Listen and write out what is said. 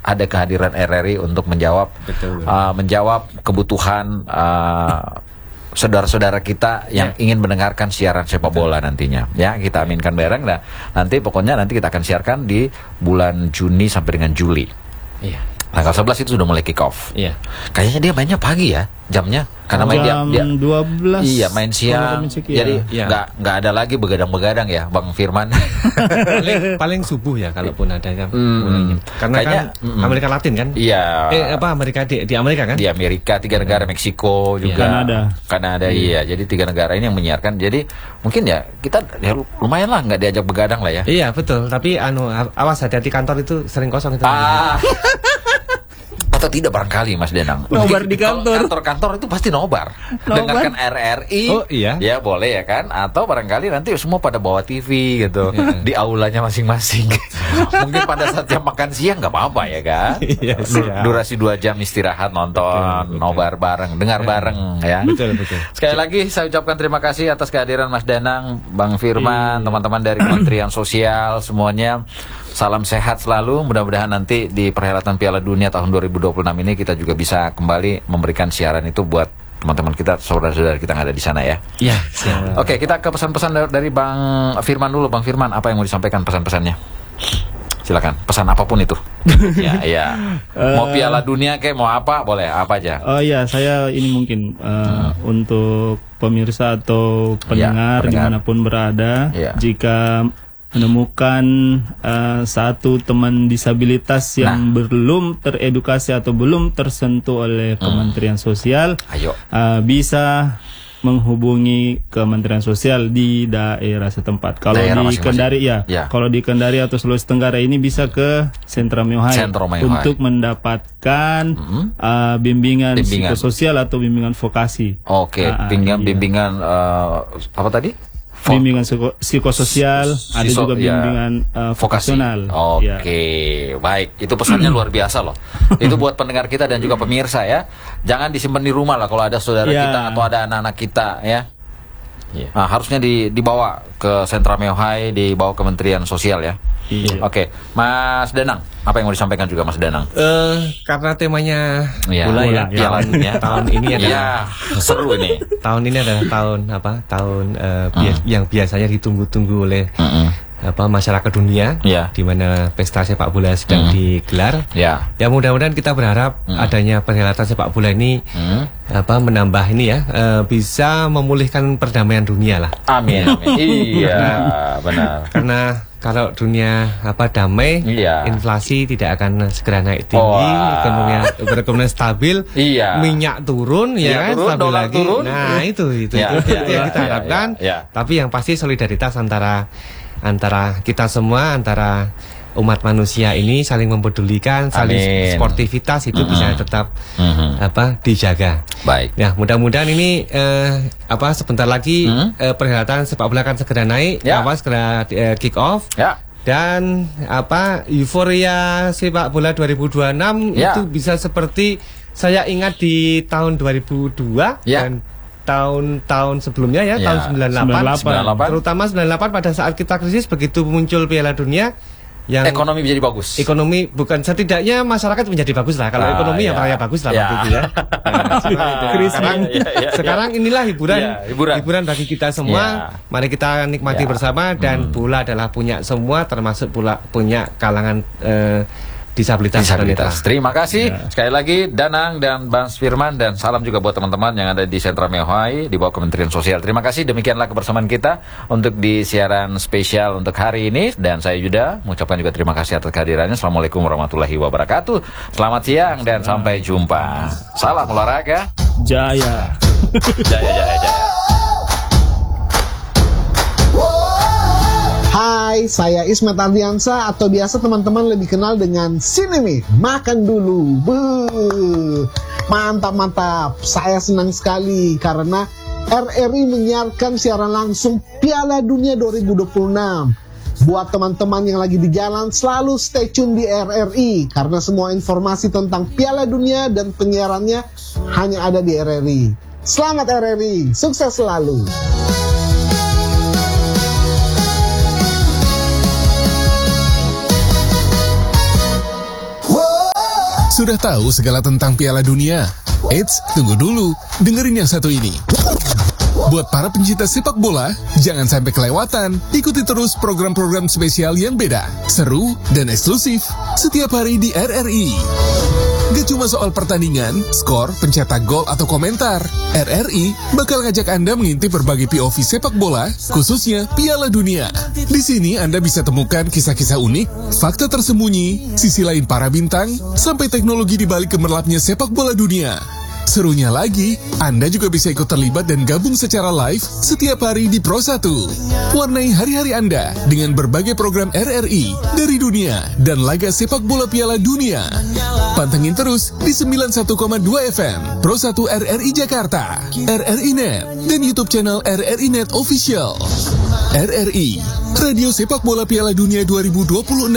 ada kehadiran RRI untuk menjawab kebutuhan saudara-saudara kita yang ingin mendengarkan siaran sepak bola nantinya. Ya, kita aminkan bareng. Nah, nanti pokoknya kita akan siarkan di bulan Juni sampai dengan Juli. Iya. Tanggal 11 itu sudah mulai kick off. Iya. Kayaknya dia mainnya pagi ya, jamnya. Karena main dia 12. Iya, main siang. Jadi nggak ada lagi begadang-begadang ya, Bang Firman. paling subuh ya kalaupun ada kan. Karena kayaknya, kan Amerika Latin kan? Iya. Amerika di Amerika kan? Di Amerika 3 negara, Meksiko juga. Kanada iya. Jadi 3 negara ini yang menyiarkan. Jadi mungkin ya kita lumayan lah nggak diajak begadang lah ya. Iya, betul. Tapi awas hati-hati, kantor itu sering kosong itu. Atau tidak barangkali Mas Denang. Nobar di kantor. Kantor itu pasti nobar. Dengarkan RRI. Oh iya. Ya boleh ya kan. Atau barangkali nanti semua pada bawa TV gitu. Di aulanya masing-masing. Mungkin pada saat jam makan siang nggak apa-apa ya kan. Durasi 2 jam istirahat, nonton, nobar bareng, dengar bareng ya. Betul. Sekali lagi saya ucapkan terima kasih atas kehadiran Mas Danang, Bang Firman, teman-teman dari Kementerian Sosial semuanya. Salam sehat selalu. Mudah-mudahan nanti di perhelatan Piala Dunia tahun 2026 ini kita juga bisa kembali memberikan siaran itu buat teman-teman kita, saudara-saudara kita yang ada di sana ya. Iya. Oke, kita ke pesan-pesan dari Bang Firman dulu. Bang Firman, apa yang mau disampaikan pesan-pesannya? Silakan, pesan apapun itu. Ya. Mau Piala Dunia kayak mau apa, boleh apa aja. Oh iya, saya ini mungkin untuk pemirsa atau pendengar dimanapun berada, jika menemukan satu teman disabilitas yang belum teredukasi atau belum tersentuh oleh Kementerian Sosial, bisa menghubungi Kementerian Sosial di daerah setempat. Kalau di Kendari kalau di Kendari atau Sulawesi Tenggara ini bisa ke Sentra Myohai untuk mendapatkan bimbingan psikososial atau bimbingan vokasi. Oke, bimbingan apa tadi? Bimbingan psikososial, ada juga bimbingan vokasional. Oke, baik. Itu pesannya luar biasa loh. Itu buat pendengar kita dan juga pemirsa ya. Jangan disimpan di rumah lah kalau ada saudara kita atau ada anak-anak kita ya. Nah, harusnya dibawa ke Sentra Myohai, dibawa Kementerian Sosial ya. Oke, Mas Danang, apa yang mau disampaikan juga Mas Danang? Karena temanya bola ya, tahun ini adalah seru ini. Tahun ini adalah tahun yang biasanya ditunggu-tunggu oleh masyarakat dunia, di mana pesta sepak bola sedang digelar. Ya, mudah-mudahan kita berharap adanya perhelatan sepak bola ini menambah ini ya, bisa memulihkan perdamaian dunia lah. Amin. Iya, benar. Karena kalau dunia damai, inflasi tidak akan segera naik tinggi, ekonominya stabil, minyak turun, stabil lagi. Turun. Nah itu yang kita harapkan. Tapi yang pasti solidaritas antara kita semua, antara umat manusia ini saling mempedulikan, saling sportivitas itu bisa tetap dijaga. Baik. Ya, mudah-mudahan ini sebentar lagi perhelatan sepak bola akan segera naik, segera kick off. Dan euforia sepak bola 2026 itu bisa seperti saya ingat di tahun 2002 dan tahun-tahun sebelumnya tahun 98, terutama 98 pada saat kita krisis, begitu muncul Piala Dunia yang ekonomi menjadi bagus. Ekonomi bukan setidaknya masyarakat menjadi bagus lah. Kalau ekonomi yang raya bagus lah waktu itu ya. Sekarang inilah hiburan bagi kita semua. Mari kita nikmati bersama, dan bola adalah punya semua, termasuk pula punya kalangan disabilitas. Terima kasih sekali lagi Danang dan Bang Firman, dan salam juga buat teman-teman yang ada di Sentra Myohai di bawah Kementerian Sosial. Terima kasih, demikianlah kebersamaan kita untuk di siaran spesial untuk hari ini, dan saya Yuda mengucapkan juga terima kasih atas kehadirannya. Assalamualaikum warahmatullahi wabarakatuh. Selamat siang dan sampai jumpa. Salam olahraga jaya. Jaya. Hai, saya Ismet Ardiansa, atau biasa teman-teman lebih kenal dengan Sinemi. Makan dulu. Mantap. Saya senang sekali karena RRI menyiarkan siaran langsung Piala Dunia 2026. Buat teman-teman yang lagi di jalan, selalu stay tune di RRI, karena semua informasi tentang Piala Dunia dan penyiarannya hanya ada di RRI. Selamat RRI, sukses selalu. Sudah tahu segala tentang Piala Dunia? Eits, tunggu dulu, dengerin yang satu ini. Buat para pencinta sepak bola, jangan sampai kelewatan. Ikuti terus program-program spesial yang beda, seru, dan eksklusif setiap hari di RRI. Gak cuma soal pertandingan, skor, pencetak gol, atau komentar. RRI bakal ngajak Anda mengintip berbagai POV sepak bola, khususnya Piala Dunia. Di sini Anda bisa temukan kisah-kisah unik, fakta tersembunyi, sisi lain para bintang, sampai teknologi di balik gemerlapnya sepak bola dunia. Serunya lagi, Anda juga bisa ikut terlibat dan gabung secara live setiap hari di Pro 1. Warnai hari-hari Anda dengan berbagai program RRI dari dunia dan laga sepak bola Piala Dunia. Pantengin terus di 91,2 FM Pro 1 RRI Jakarta, RRI Net, dan YouTube channel RRI Net Official. RRI, Radio Sepak Bola Piala Dunia 2026.